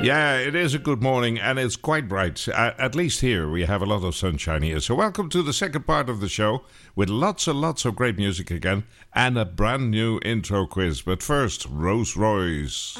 Yeah, it is a good morning and it's quite bright. At least here we have a lot of sunshine here. So welcome to the second part of the show with lots and lots of great music again and a brand new intro quiz. But first, Rose Royce.